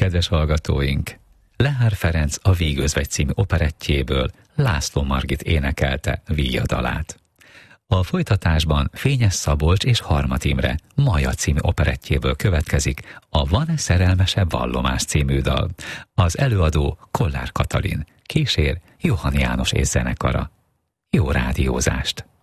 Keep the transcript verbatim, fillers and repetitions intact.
Kedves hallgatóink! Lehár Ferenc a Vígözvegy című operettjéből László Margit énekelte víjadalát. A folytatásban Fényes Szabolcs és Harmat Imre Maja című operettjéből következik a Van-e szerelmesebb vallomás című dal. Az előadó Kollár Katalin, kísér Johann János és zenekara. Jó rádiózást!